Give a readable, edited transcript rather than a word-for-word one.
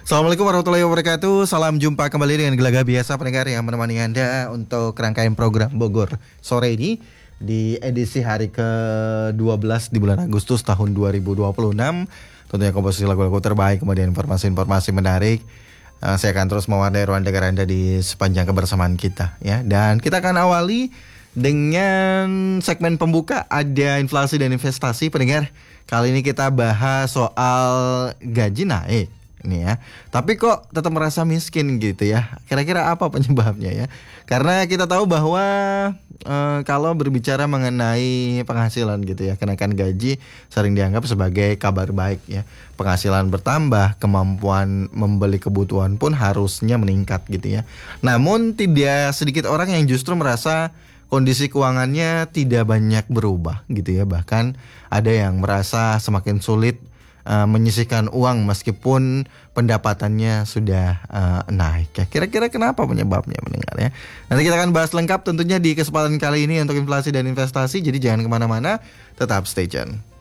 Assalamualaikum warahmatullahi wabarakatuh. Salam jumpa kembali dengan Gelaga Biasa pendengar yang menemani Anda untuk rangkaian program Bogor sore ini di edisi hari ke-12 di bulan Agustus tahun 2026. Tentunya komposisi lagu-lagu terbaik, kemudian informasi-informasi menarik. Saya akan terus mewarnai ruang dengar Anda di sepanjang kebersamaan kita ya. Dan kita akan awali dengan segmen pembuka, ada inflasi dan investasi pendengar. Kali ini kita bahas soal gaji naik nih ya. Tapi kok tetap merasa miskin gitu ya. Kira-kira apa penyebabnya ya? Karena kita tahu bahwa kalau berbicara mengenai penghasilan gitu ya, kenaikan gaji sering dianggap sebagai kabar baik ya. Penghasilan bertambah, kemampuan membeli kebutuhan pun harusnya meningkat gitu ya. Namun tidak sedikit orang yang justru merasa kondisi keuangannya tidak banyak berubah gitu ya. Bahkan ada yang merasa semakin sulit menyisihkan uang meskipun pendapatannya sudah naik ya. Kira-kira kenapa penyebabnya mendengar ya? Nanti kita akan bahas lengkap tentunya di kesempatan kali ini untuk inflasi dan investasi. Jadi jangan kemana-mana, tetap stay tune.